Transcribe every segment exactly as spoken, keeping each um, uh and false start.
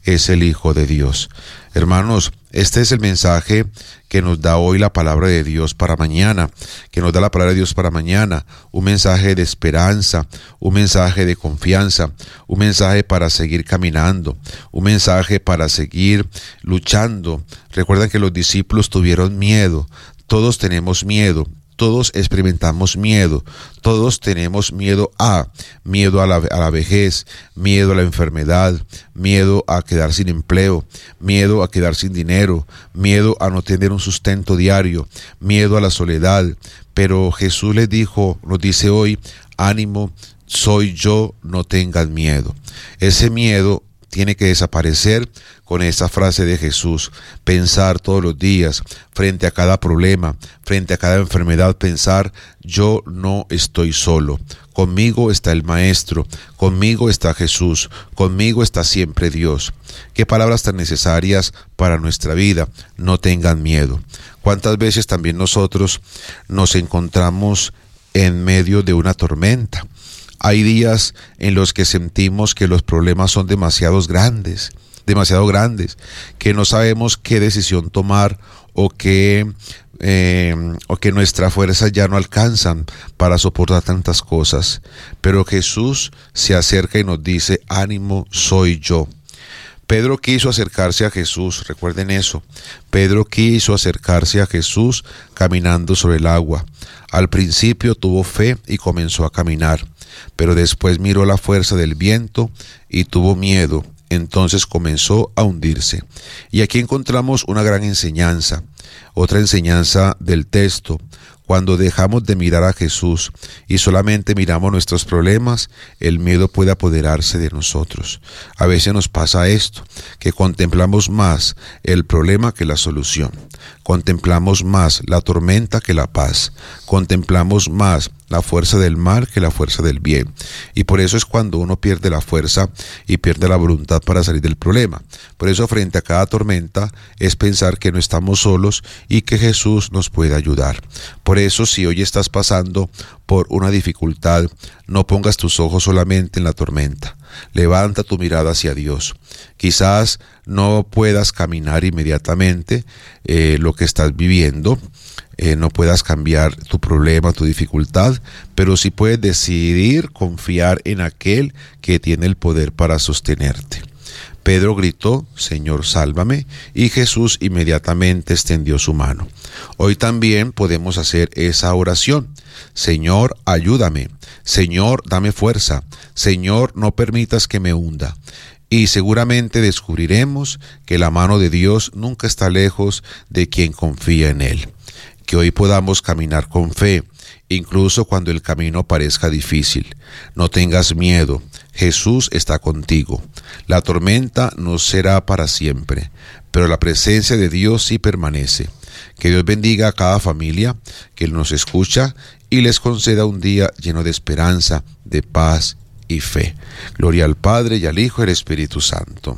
es el Hijo de Dios. Hermanos, este es el mensaje que nos da hoy la palabra de Dios para mañana, que nos da la palabra de Dios para mañana, un mensaje de esperanza, un mensaje de confianza, un mensaje para seguir caminando, un mensaje para seguir luchando. Recuerdan que los discípulos tuvieron miedo, todos tenemos miedo. Todos experimentamos miedo, todos tenemos miedo a, miedo a la, a la vejez, miedo a la enfermedad, miedo a quedar sin empleo, miedo a quedar sin dinero, miedo a no tener un sustento diario, miedo a la soledad. Pero Jesús les dijo, nos dice hoy, ánimo, soy yo, no tengan miedo. Ese miedo tiene que desaparecer con esa frase de Jesús. Pensar todos los días, frente a cada problema, frente a cada enfermedad, pensar, yo no estoy solo. Conmigo está el Maestro, conmigo está Jesús, conmigo está siempre Dios. Qué palabras tan necesarias para nuestra vida. No tengan miedo. ¿Cuántas veces también nosotros nos encontramos en medio de una tormenta? Hay días en los que sentimos que los problemas son demasiado grandes, demasiado grandes, que no sabemos qué decisión tomar o que, eh, o que nuestras fuerzas ya no alcanzan para soportar tantas cosas. Pero Jesús se acerca y nos dice, ánimo, soy yo. Pedro quiso acercarse a Jesús, recuerden eso. Pedro quiso acercarse a Jesús caminando sobre el agua. Al principio tuvo fe y comenzó a caminar, pero después miró la fuerza del viento y tuvo miedo. Entonces comenzó a hundirse. Y aquí encontramos una gran enseñanza, otra enseñanza del texto. Cuando dejamos de mirar a Jesús y solamente miramos nuestros problemas, el miedo puede apoderarse de nosotros. A veces nos pasa esto, que contemplamos más el problema que la solución. Contemplamos más la tormenta que la paz. Contemplamos más la fuerza del mal que la fuerza del bien. Y por eso es cuando uno pierde la fuerza y pierde la voluntad para salir del problema. Por eso frente a cada tormenta es pensar que no estamos solos y que Jesús nos puede ayudar. Por eso si hoy estás pasando por una dificultad, no pongas tus ojos solamente en la tormenta. Levanta tu mirada hacia Dios. Quizás no puedas caminar inmediatamente eh, lo que estás viviendo, eh, no puedas cambiar tu problema, tu dificultad, pero sí puedes decidir confiar en aquel que tiene el poder para sostenerte. Pedro gritó, Señor, sálvame, y Jesús inmediatamente extendió su mano. Hoy también podemos hacer esa oración. Señor, ayúdame. Señor, dame fuerza. Señor, no permitas que me hunda. Y seguramente descubriremos que la mano de Dios nunca está lejos de quien confía en Él. Que hoy podamos caminar con fe, incluso cuando el camino parezca difícil. No tengas miedo, Jesús está contigo. La tormenta no será para siempre, pero la presencia de Dios sí permanece. Que Dios bendiga a cada familia que nos escucha y les conceda un día lleno de esperanza, de paz y fe. Gloria al Padre y al Hijo y al Espíritu Santo.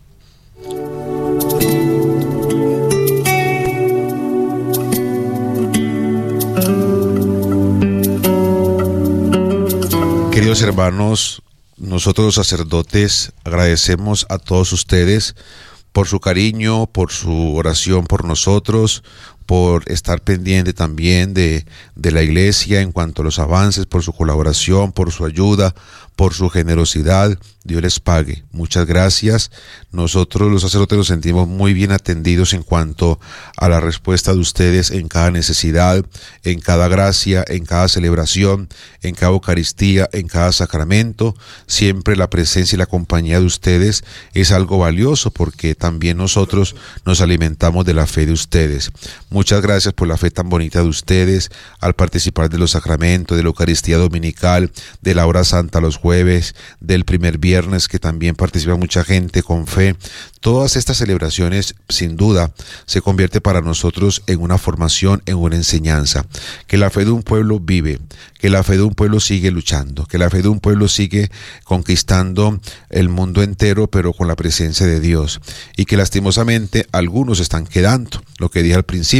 Queridos hermanos, nosotros los sacerdotes agradecemos a todos ustedes por su cariño, por su oración por nosotros, por estar pendiente también de, de la iglesia en cuanto a los avances, por su colaboración, por su ayuda, por su generosidad. Dios les pague. Muchas gracias. Nosotros los sacerdotes nos sentimos muy bien atendidos en cuanto a la respuesta de ustedes en cada necesidad, en cada gracia, en cada celebración, en cada Eucaristía, en cada sacramento. Siempre la presencia y la compañía de ustedes es algo valioso porque también nosotros nos alimentamos de la fe de ustedes. Muchas gracias por la fe tan bonita de ustedes al participar de los sacramentos, de la Eucaristía dominical, de la hora santa los jueves, del primer viernes que también participa mucha gente con fe. Todas estas celebraciones, sin duda, se convierte para nosotros en una formación, en una enseñanza. Que la fe de un pueblo vive, que la fe de un pueblo sigue luchando, que la fe de un pueblo sigue conquistando el mundo entero, pero con la presencia de Dios. Y que lastimosamente algunos están quedando, lo que dije al principio,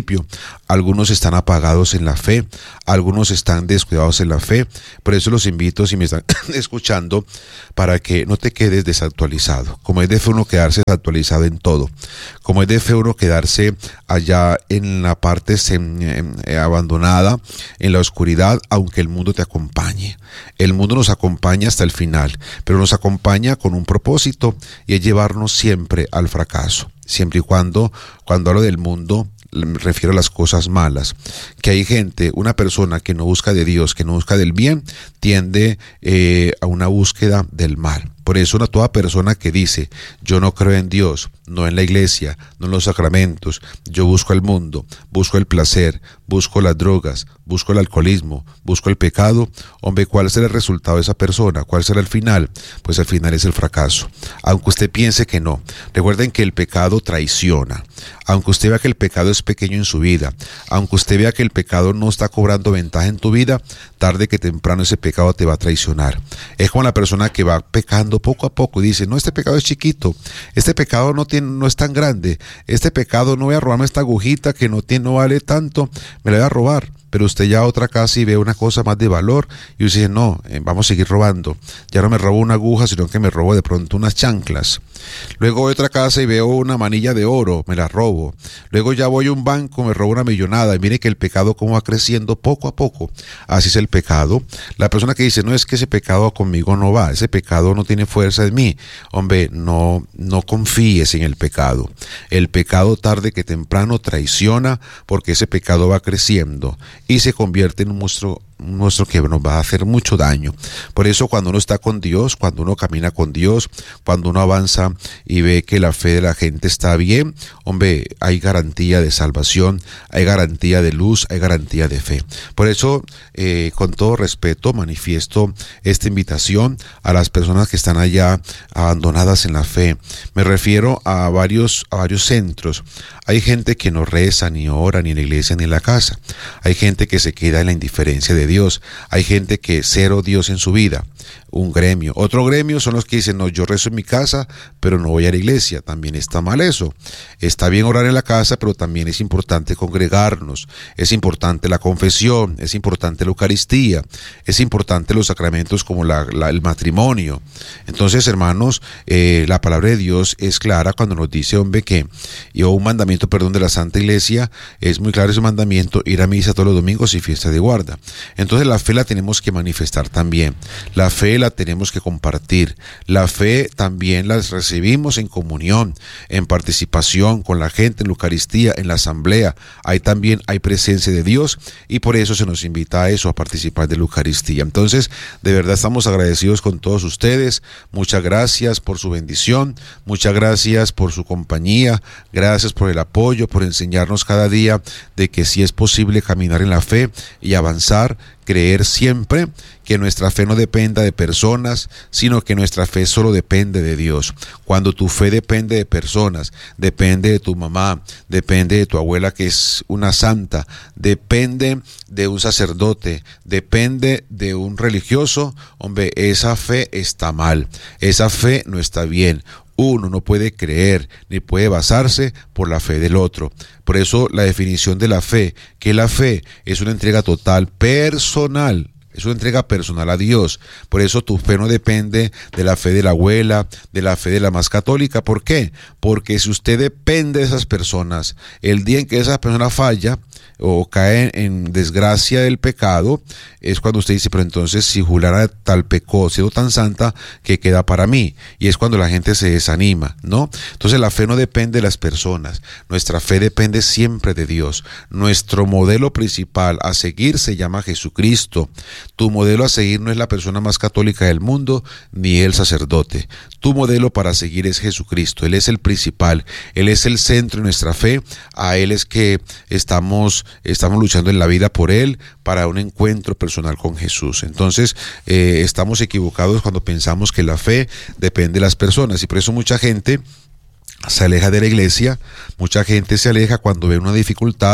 principio. Algunos están apagados en la fe, algunos están descuidados en la fe. Por eso los invito, si me están escuchando, para que no te quedes desactualizado. Como es de fe uno quedarse desactualizado en todo. Como es de fe uno quedarse allá en la parte sem, eh, abandonada, en la oscuridad, aunque el mundo te acompañe. El mundo nos acompaña hasta el final, pero nos acompaña con un propósito, y es llevarnos siempre al fracaso. Siempre y cuando, cuando hablo del mundo, me refiero a las cosas malas, que hay gente, una persona que no busca de Dios, que no busca del bien, tiende eh, a una búsqueda del mal. Por eso una toda persona que dice, yo no creo en Dios, no en la iglesia, no en los sacramentos, yo busco el mundo, busco el placer, busco las drogas, busco el alcoholismo, busco el pecado, hombre, ¿cuál será el resultado de esa persona? ¿Cuál será el final? Pues el final es el fracaso, aunque usted piense que no. Recuerden que el pecado traiciona, aunque usted vea que el pecado es pequeño en su vida, aunque usted vea que el pecado no está cobrando ventaja en tu vida, tarde que temprano ese pecado te va a traicionar. Es como la persona que va pecando poco a poco y dice, no, este pecado es chiquito, este pecado no tiene, no es tan grande, este pecado no voy a robarme esta agujita que no tiene, no vale tanto, me la voy a robar. Pero usted ya a otra casa y ve una cosa más de valor y usted dice, no, eh, vamos a seguir robando. Ya no me robo una aguja, sino que me robo de pronto unas chanclas. Luego voy a otra casa y veo una manilla de oro, me la robo. Luego ya voy a un banco, me robo una millonada. Y mire que el pecado cómo va creciendo poco a poco. Así es el pecado. La persona que dice, no, es que ese pecado conmigo no va, ese pecado no tiene fuerza en mí. Hombre, no, no confíes en el pecado. El pecado tarde que temprano traiciona, porque ese pecado va creciendo y se convierte en un monstruo, un monstruo que nos va a hacer mucho daño. Por eso cuando uno está con Dios, cuando uno camina con Dios, cuando uno avanza y ve que la fe de la gente está bien, hombre, hay garantía de salvación, hay garantía de luz, hay garantía de fe. Por eso, eh, con todo respeto, manifiesto esta invitación a las personas que están allá abandonadas en la fe. Me refiero a varios, a varios centros. Hay gente que no reza, ni ora, ni en la iglesia, ni en la casa. Hay gente que se queda en la indiferencia de Dios. Hay gente que cero Dios en su vida. Un gremio. Otro gremio son los que dicen, no, yo rezo en mi casa, pero no voy a la iglesia. También está mal eso. Está bien orar en la casa, pero también es importante congregarnos. Es importante la confesión, es importante la Eucaristía, es importante los sacramentos como la, la, el matrimonio. Entonces, hermanos, eh, la palabra de Dios es clara cuando nos dice, hombre, que yo un mandamiento, perdón, de la Santa Iglesia, es muy claro ese mandamiento, ir a misa todos los domingos y fiesta de guarda. Entonces, la fe la tenemos que manifestar también. La fe la tenemos que compartir. La fe también la recibimos en comunión, en participación con la gente, en la Eucaristía, en la asamblea. Ahí también hay presencia de Dios y por eso se nos invita a eso, a participar de la Eucaristía. Entonces, de verdad estamos agradecidos con todos ustedes. Muchas gracias por su bendición, muchas gracias por su compañía, gracias por el apoyo, por enseñarnos cada día de que sí es posible caminar en la fe y avanzar, creer siempre que nuestra fe no dependa de personas, sino que nuestra fe solo depende de Dios. Cuando tu fe depende de personas, depende de tu mamá, depende de tu abuela que es una santa, depende de un sacerdote, depende de un religioso, hombre, esa fe está mal, esa fe no está bien. Uno no puede creer ni puede basarse por la fe del otro. Por eso la definición de la fe, que la fe es una entrega total personal, es una entrega personal a Dios. Por eso tu fe no depende de la fe de la abuela, de la fe de la más católica. ¿Por qué? Porque si usted depende de esas personas, el día en que esa persona falla o cae en desgracia del pecado, es cuando usted dice, pero entonces si Juliana tal pecó, siendo tan santa, ¿qué queda para mí? Y es cuando la gente se desanima, ¿no? Entonces la fe no depende de las personas, nuestra fe depende siempre de Dios. Nuestro modelo principal a seguir se llama Jesucristo. Tu modelo a seguir no es la persona más católica del mundo, ni el sacerdote. Tu modelo para seguir es Jesucristo. Él es el principal, Él es el centro de nuestra fe. A Él es que estamos Estamos luchando en la vida por Él, para un encuentro personal con Jesús. Entonces, eh, estamos equivocados cuando pensamos que la fe depende de las personas, y por eso mucha gente se aleja de la iglesia, mucha gente se aleja cuando ve una dificultad,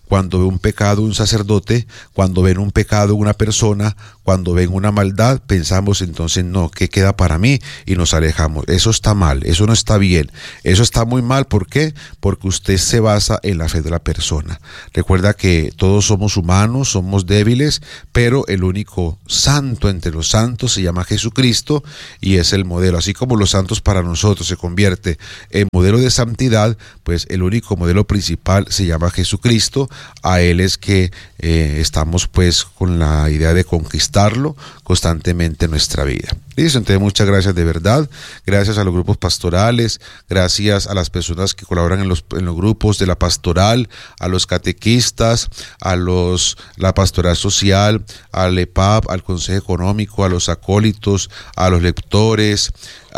cuando ve un pecado un sacerdote, cuando ven un pecado una persona, cuando ven una maldad, pensamos entonces, no, ¿qué queda para mí? Y nos alejamos. Eso está mal, eso no está bien, eso está muy mal. ¿Por qué? Porque usted se basa en la fe de la persona. Recuerda que todos somos humanos, somos débiles, pero el único santo entre los santos se llama Jesucristo y es el modelo. Así como los santos para nosotros se convierte en modelo de santidad, pues el único modelo principal se llama Jesucristo. A él es que eh, estamos pues con la idea de conquistarlo constantemente en nuestra vida. Listo, entonces muchas gracias de verdad, gracias a los grupos pastorales, gracias a las personas que colaboran en los, en los grupos de la pastoral, a los catequistas, a los la pastoral social, al E P A P, al Consejo Económico, a los acólitos, a los lectores,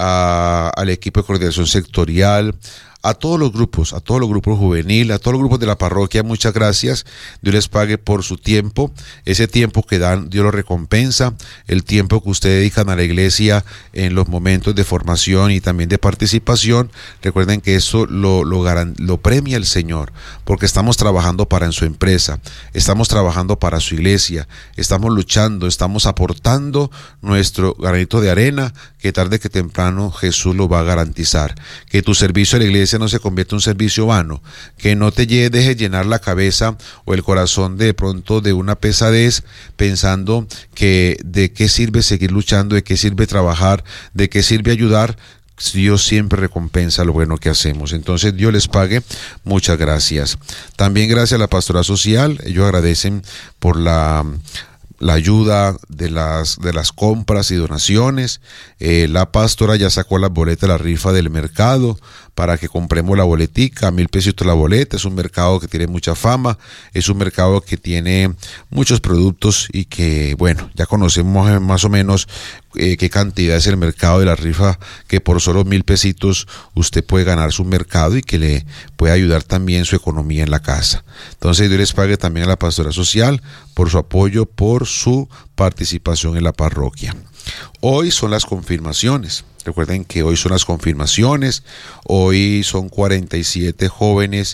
a, al equipo de coordinación sectorial, a todos los grupos, a todos los grupos juveniles, a todos los grupos de la parroquia, muchas gracias. Dios les pague por su tiempo, ese tiempo que dan, Dios lo recompensa, el tiempo que ustedes dedican a la iglesia en los momentos de formación y también de participación. Recuerden que eso lo, lo, lo premia el Señor, porque estamos trabajando para en su empresa, estamos trabajando para su iglesia, estamos luchando, estamos aportando nuestro granito de arena, que tarde que temprano Jesús lo va a garantizar. Que tu servicio a la iglesia no se convierta en un servicio vano, que no te deje llenar la cabeza o el corazón de pronto de una pesadez pensando que de qué sirve seguir luchando, de qué sirve trabajar, de qué sirve ayudar. Dios siempre recompensa lo bueno que hacemos. Entonces Dios les pague, muchas gracias. También gracias a la pastoral social, ellos agradecen por la la ayuda de las de las compras y donaciones. Eh, la pastora ya sacó las boletas de la rifa del mercado para que compremos la boletica, a mil pesitos la boleta. Es un mercado que tiene mucha fama, es un mercado que tiene muchos productos y que, bueno, ya conocemos más o menos eh, qué cantidad es el mercado de la rifa, que por solo mil pesitos usted puede ganar su mercado y que le puede ayudar también su economía en la casa. Entonces Dios les pague también a la pastora social por su apoyo, por su participación en la parroquia. Hoy son las confirmaciones. Recuerden que hoy son las confirmaciones. Hoy son cuarenta y siete jóvenes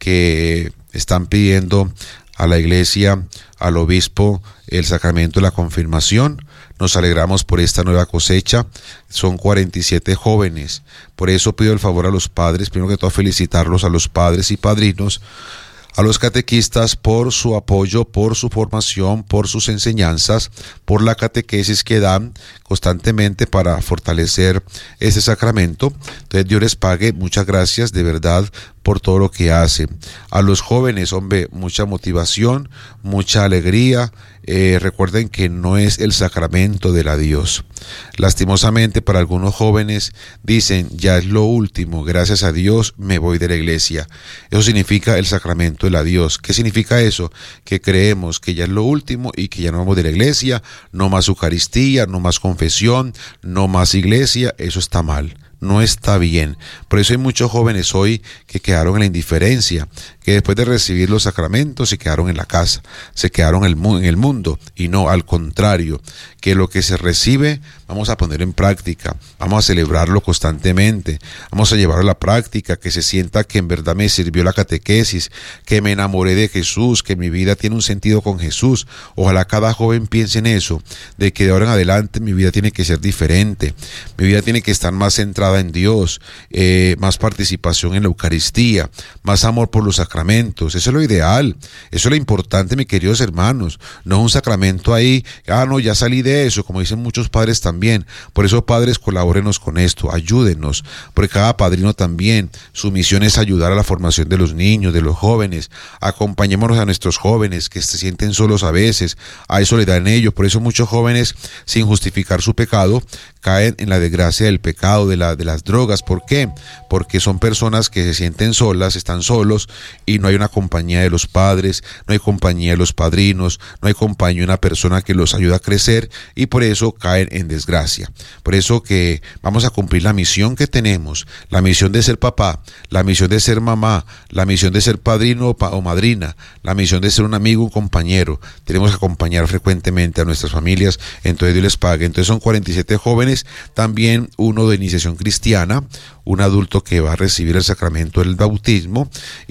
que están pidiendo a la iglesia, al obispo, el sacramento de la confirmación. Nos alegramos por esta nueva cosecha. Son cuarenta y siete jóvenes. Por eso pido el favor a los padres, primero que todo felicitarlos a los padres y padrinos, a los catequistas por su apoyo, por su formación, por sus enseñanzas, por la catequesis que dan constantemente para fortalecer ese sacramento. Entonces Dios les pague, muchas gracias de verdad por todo lo que hacen. A los jóvenes, hombre, mucha motivación, mucha alegría. Eh, recuerden que no es el sacramento del adiós. Lastimosamente para algunos jóvenes dicen, ya es lo último, gracias a Dios me voy de la iglesia. Eso significa el sacramento del adiós. ¿Qué significa eso? Que creemos que ya es lo último y que ya no vamos de la iglesia, no más Eucaristía, no más confesión, no más iglesia. Eso está mal. No está bien. Por eso hay muchos jóvenes hoy que quedaron en la indiferencia, que después de recibir los sacramentos se quedaron en la casa, se quedaron en el, mu- en el mundo, y no, al contrario, que lo que se recibe vamos a poner en práctica, vamos a celebrarlo constantemente, vamos a llevarlo a la práctica, que se sienta que en verdad me sirvió la catequesis, que me enamoré de Jesús, que mi vida tiene un sentido con Jesús. Ojalá cada joven piense en eso, de que de ahora en adelante mi vida tiene que ser diferente, mi vida tiene que estar más centrada en Dios, eh, más participación en la Eucaristía, más amor por los sacramentos. Eso es lo ideal, eso es lo importante, mis queridos hermanos. No un sacramento ahí, ah no, ya salí de eso, como dicen muchos padres también. Por eso, padres, colabórenos con esto, ayúdenos, porque cada padrino también, su misión es ayudar a la formación de los niños, de los jóvenes. Acompañémonos a nuestros jóvenes que se sienten solos a veces, hay soledad en ellos. Por eso muchos jóvenes, sin justificar su pecado, caen en la desgracia del pecado, de, la, de las drogas. ¿Por qué? Porque son personas que se sienten solas, están solos y no hay una compañía de los padres, no hay compañía de los padrinos, no hay compañía de una persona que los ayuda a crecer, y por eso caen en desgracia. Por eso que vamos a cumplir la misión que tenemos, la misión de ser papá, la misión de ser mamá, la misión de ser padrino o, pa- o madrina, la misión de ser un amigo, un compañero. Tenemos que acompañar frecuentemente a nuestras familias. Entonces Dios les pague. Entonces son cuarenta y siete jóvenes, también uno de iniciación cristiana, un adulto que va a recibir el sacramento del bautismo, y también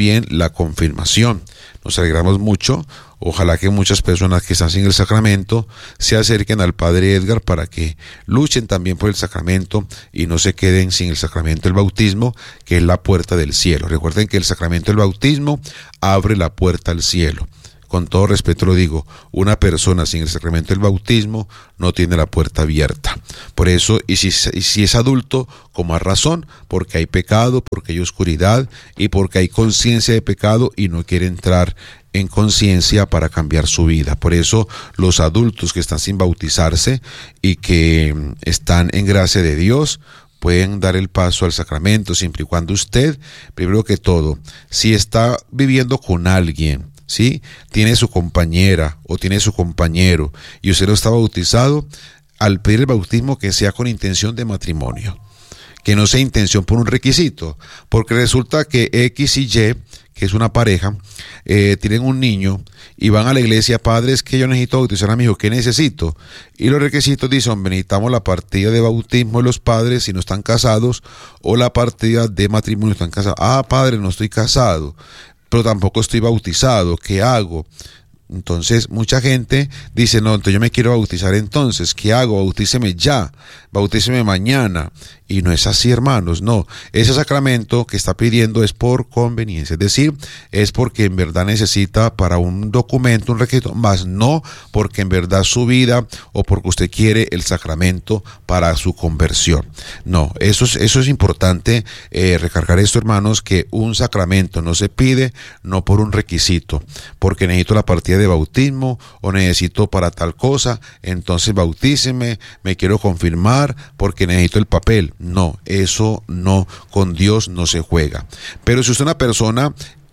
también la confirmación. Nos alegramos mucho. Ojalá que muchas personas que están sin el sacramento se acerquen al Padre Edgar para que luchen también por el sacramento y no se queden sin el sacramento del bautismo, que es la puerta del cielo. Recuerden que el sacramento del bautismo abre la puerta al cielo. Con todo respeto lo digo, una persona sin el sacramento del bautismo no tiene la puerta abierta. Por eso, y si, y si es adulto, con más razón, porque hay pecado, porque hay oscuridad y porque hay conciencia de pecado y no quiere entrar en conciencia para cambiar su vida. Por eso los adultos que están sin bautizarse y que están en gracia de Dios pueden dar el paso al sacramento siempre y cuando usted, primero que todo, si está viviendo con alguien, ¿sí?, tiene su compañera o tiene su compañero y usted no está bautizado, al pedir el bautismo que sea con intención de matrimonio, que no sea intención por un requisito, porque resulta que X y Y, que es una pareja, eh, tienen un niño y van a la iglesia, padres, que yo necesito bautizar a mi hijo, ¿qué necesito? Y los requisitos dicen, necesitamos la partida de bautismo de los padres si no están casados, o la partida de matrimonio si están casados. Ah, padre, no estoy casado, pero tampoco estoy bautizado, ¿qué hago? Entonces mucha gente dice, no, entonces yo me quiero bautizar, entonces, ¿qué hago? Bautíceme ya, bautíceme mañana. Y no es así, hermanos, no. Ese sacramento que está pidiendo es por conveniencia, es decir, es porque en verdad necesita para un documento, un requisito, más no porque en verdad su vida o porque usted quiere el sacramento para su conversión. No, eso es, eso es importante eh, recargar esto, hermanos, que un sacramento no se pide no por un requisito, porque necesito la partida de bautismo o necesito para tal cosa, entonces bautíceme, me quiero confirmar porque necesito el papel. No, eso no, con Dios no se juega. Pero si usted es una persona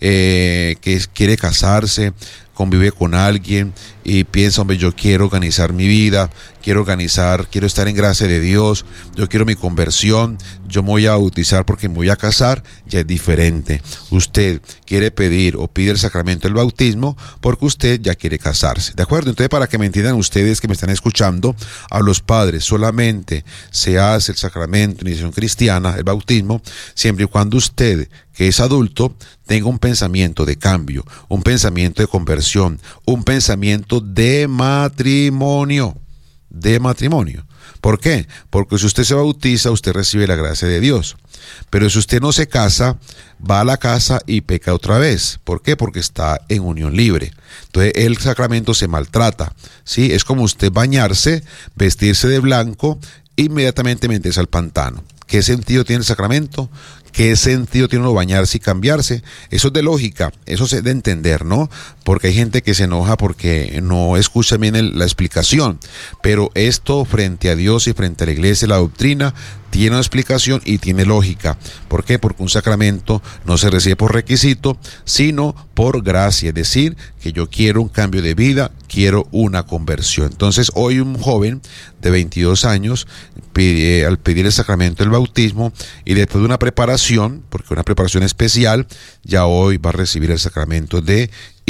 eh, que quiere casarse, convive con alguien y piensa, hombre, yo quiero organizar mi vida, quiero organizar, quiero estar en gracia de Dios, yo quiero mi conversión, yo me voy a bautizar porque me voy a casar, ya es diferente. Usted quiere pedir o pide el sacramento del bautismo porque usted ya quiere casarse, ¿de acuerdo? Entonces, para que me entiendan ustedes que me están escuchando, a los padres solamente se hace el sacramento de iniciación cristiana, el bautismo, siempre y cuando usted, que es adulto, tenga un pensamiento de cambio, un pensamiento de conversión, un pensamiento de matrimonio, de matrimonio. ¿Por qué? Porque si usted se bautiza, usted recibe la gracia de Dios. Pero si usted no se casa, va a la casa y peca otra vez. ¿Por qué? Porque está en unión libre. Entonces el sacramento se maltrata, ¿sí? Es como usted bañarse, vestirse de blanco, inmediatamente meterse al pantano. ¿Qué sentido tiene el sacramento? ¿Qué sentido tiene uno bañarse y cambiarse? Eso es de lógica, eso es de entender, ¿no? Porque hay gente que se enoja porque no escucha bien el, la explicación. Pero esto frente a Dios y frente a la iglesia, la doctrina, tiene una explicación y tiene lógica. ¿Por qué? Porque un sacramento no se recibe por requisito, sino por gracia. Es decir, que yo quiero un cambio de vida, quiero una conversión. Entonces, hoy un joven de veintidós años, pide, al pedir el sacramento del bautismo y después de una preparación, porque una preparación especial, ya hoy va a recibir el sacramento de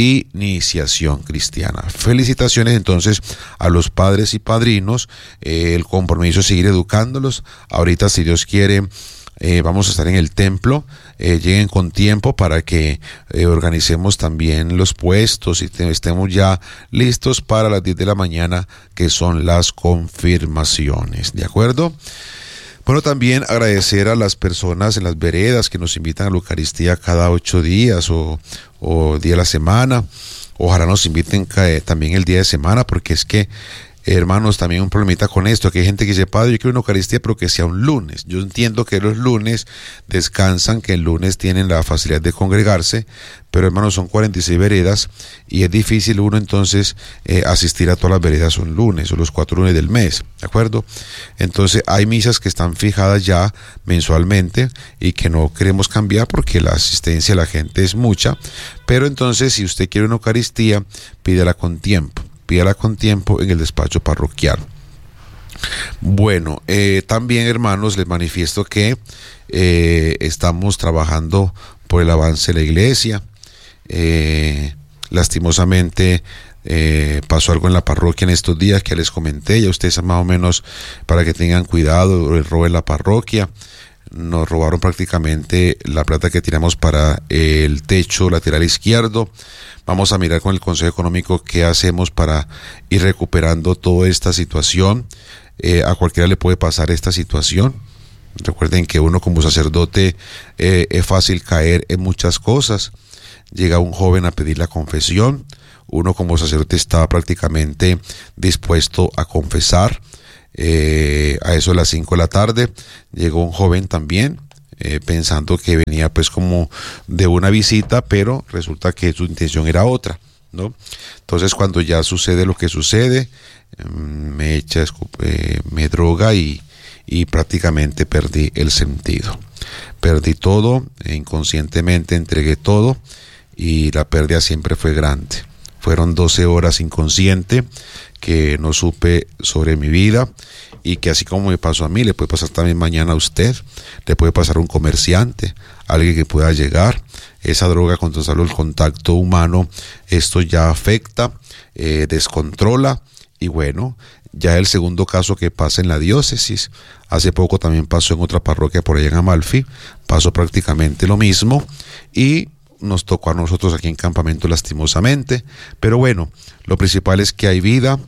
iniciación cristiana. Felicitaciones entonces a los padres y padrinos, eh, el compromiso es seguir educándolos. Ahorita, si Dios quiere, eh, vamos a estar en el templo, eh, lleguen con tiempo para que eh, organicemos también los puestos y te, estemos ya listos para las diez de la mañana, que son las confirmaciones, ¿de acuerdo? Bueno, también agradecer a las personas en las veredas que nos invitan a la Eucaristía cada ocho días o, o día de la semana. Ojalá nos inviten también el día de semana, porque es que, hermanos, también un problemita con esto, que hay gente que dice, padre, yo quiero una Eucaristía, pero que sea un lunes. Yo entiendo que los lunes descansan, que el lunes tienen la facilidad de congregarse, pero, hermanos, son cuarenta y seis veredas y es difícil uno entonces eh, asistir a todas las veredas un lunes o los cuatro lunes del mes, ¿de acuerdo? Entonces hay misas que están fijadas ya mensualmente y que no queremos cambiar porque la asistencia de la gente es mucha, pero entonces si usted quiere una Eucaristía, pídela con tiempo. Pídala con tiempo en el despacho parroquial. Bueno, eh, también, hermanos, les manifiesto que eh, estamos trabajando por el avance de la iglesia. Eh, lastimosamente eh, pasó algo en la parroquia en estos días que les comenté, ya ustedes más o menos, para que tengan cuidado, el robo en la parroquia. nos robaron prácticamente la plata que tiramos para el techo lateral izquierdo. Vamos a mirar con el Consejo Económico qué hacemos para ir recuperando toda esta situación. Eh, a cualquiera le puede pasar esta situación. Recuerden que uno como sacerdote eh, es fácil caer en muchas cosas. Llega un joven a pedir la confesión. Uno como sacerdote está prácticamente dispuesto a confesar. Eh, a eso de las cinco de la tarde llegó un joven también eh, pensando que venía pues como de una visita, pero resulta que su intención era otra, ¿no? Entonces cuando ya sucede lo que sucede, eh, me echa, eh, me droga y, y prácticamente perdí el sentido. Perdí todo, e inconscientemente entregué todo y la pérdida siempre fue grande. Fueron doce horas inconsciente que no supe sobre mi vida y que así como me pasó a mí, le puede pasar también mañana a usted, le puede pasar a un comerciante, a alguien que pueda llegar. Esa droga, cuando sale el contacto humano, esto ya afecta, eh, descontrola y bueno, ya el segundo caso que pasa en la diócesis, hace poco también pasó en otra parroquia por allá en Amalfi, pasó prácticamente lo mismo y nos tocó a nosotros aquí en Campamento lastimosamente, pero bueno, lo principal es que hay vida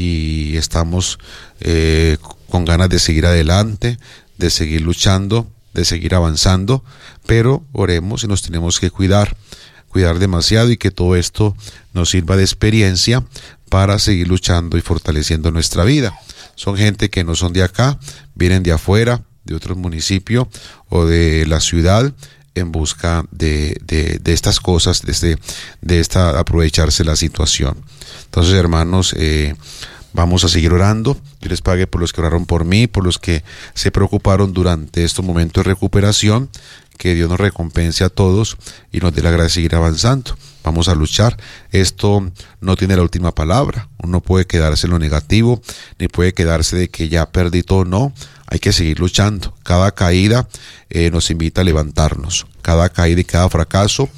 y estamos eh, con ganas de seguir adelante, de seguir luchando, de seguir avanzando, pero oremos y nos tenemos que cuidar, cuidar demasiado y que todo esto nos sirva de experiencia para seguir luchando y fortaleciendo nuestra vida. Son gente que no son de acá, vienen de afuera, de otro municipio o de la ciudad, en busca de, de, de estas cosas, de, este, de esta aprovecharse la situación. Entonces, hermanos, eh, vamos a seguir orando. Yo les pague por los que oraron por mí, por los que se preocuparon durante estos momentos de recuperación. Que Dios nos recompense a todos y nos dé la gracia de seguir avanzando. Vamos a luchar. Esto no tiene la última palabra. Uno puede quedarse en lo negativo, ni puede quedarse de que ya perdí todo. No, hay que seguir luchando. Cada caída eh, nos invita a levantarnos. Cada caída y cada fracaso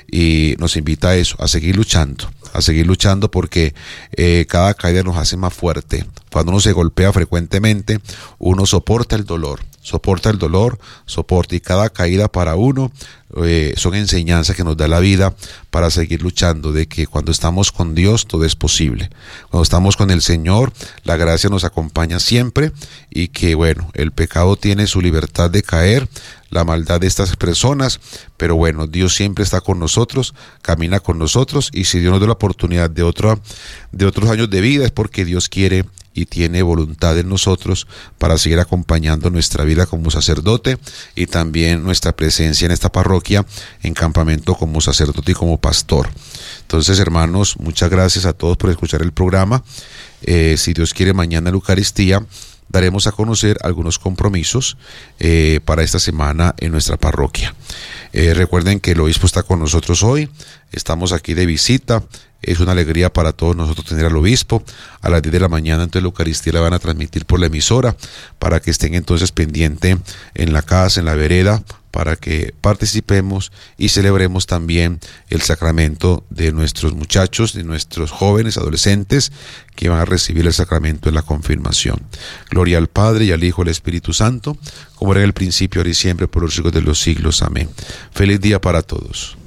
y nos invita a eso, a seguir luchando. A seguir luchando porque eh, cada caída nos hace más fuerte. Cuando uno se golpea frecuentemente, uno soporta el dolor, soporta el dolor, soporta y cada caída para uno eh, son enseñanzas que nos da la vida para seguir luchando, de que cuando estamos con Dios todo es posible. Cuando estamos con el Señor, la gracia nos acompaña siempre y que bueno, el pecado tiene su libertad de caer, la maldad de estas personas, pero bueno, Dios siempre está con nosotros, camina con nosotros y si Dios nos da la oportunidad de, otra, de otros años de vida es porque Dios quiere y tiene voluntad en nosotros para seguir acompañando nuestra vida como sacerdote y también nuestra presencia en esta parroquia, en Campamento como sacerdote y como pastor. Entonces, hermanos, muchas gracias a todos por escuchar el programa. Eh, si Dios quiere, mañana en la Eucaristía daremos a conocer algunos compromisos eh, para esta semana en nuestra parroquia. Eh, recuerden que el obispo está con nosotros hoy, estamos aquí de visita, es una alegría para todos nosotros tener al obispo. A las diez de la mañana entonces la Eucaristía la van a transmitir por la emisora para que estén entonces pendientes en la casa, en la vereda, para que participemos y celebremos también el sacramento de nuestros muchachos, de nuestros jóvenes, adolescentes que van a recibir el sacramento de la confirmación. Gloria al Padre y al Hijo y al Espíritu Santo, como era en el principio, ahora y siempre, por los siglos de los siglos. Amén. Feliz día para todos.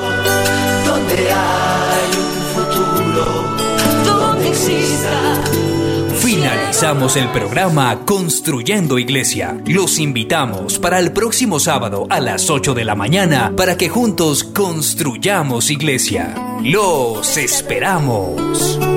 Donde hay un futuro, donde exista. Finalizamos el programa Construyendo Iglesia. Los invitamos para el próximo sábado a las ocho de la mañana para que juntos construyamos iglesia. ¡Los esperamos!